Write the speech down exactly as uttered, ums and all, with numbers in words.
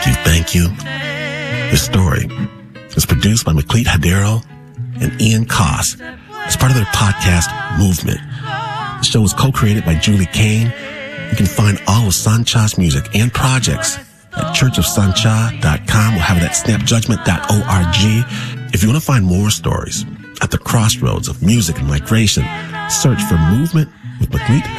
Thank you, thank you. This story is produced by McLeod Hadero and Ian Koss as part of their podcast, Movement. The show was co-created by Julie Kane. You can find all of Sancha's music and projects at church of sancha dot com. We'll have it at snap judgment dot org. If you want to find more stories at the crossroads of music and migration, search for Movement with McLeod